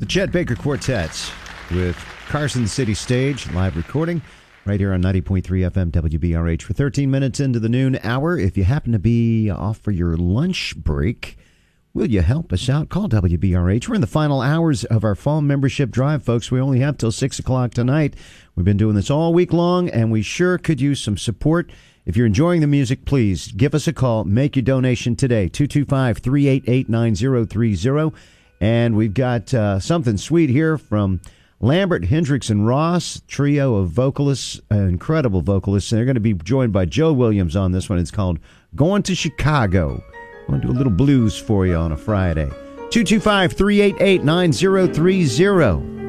Chet Baker Quartet with Carson City Stage, live recording right here on 90.3 FM WBRH for 13 minutes into the noon hour. If you happen to be off for your lunch break, will you help us out? Call WBRH. We're in the final hours of our fall membership drive, folks. We only have till 6 o'clock tonight. We've been doing this all week long, and we sure could use some support. If you're enjoying the music, please give us a call. Make your donation today, 225-388-9030. And we've got something sweet here from Lambert, Hendricks, and Ross, trio of vocalists, incredible vocalists. And they're going to be joined by Joe Williams on this one. It's called Going to Chicago. I want to do a little blues for you on a Friday. 225-388-9030.